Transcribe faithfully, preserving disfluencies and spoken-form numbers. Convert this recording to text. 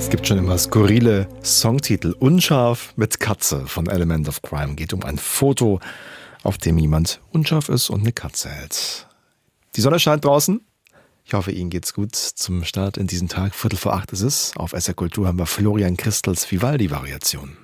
Es gibt schon immer skurrile Songtitel. Unscharf mit Katze von Element of Crime. Geht um ein Foto, auf dem jemand unscharf ist und eine Katze hält. Die Sonne scheint draußen. Ich hoffe, Ihnen geht's gut zum Start in diesen Tag. Viertel vor acht ist es. Auf S R Kultur haben wir Florian Christels Vivaldi-Variation.